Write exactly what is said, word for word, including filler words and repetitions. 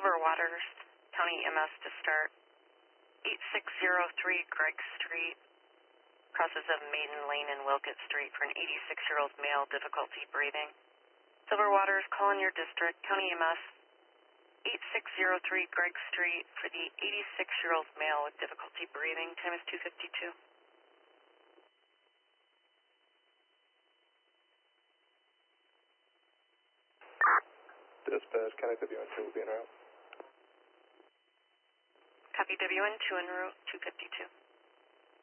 Silver Waters, County E M S to start. eight six zero three Greg Street, crosses of Maiden Lane and Wilkett Street for an eighty-six-year-old male, difficulty breathing. Silver Waters, call in your district, County E M S, eight six zero three Greg Street for the eighty-six-year-old male with difficulty breathing. Time is two fifty-two. Dispatch, County W N two will be en route. Copy W N two en route, two fifty-two.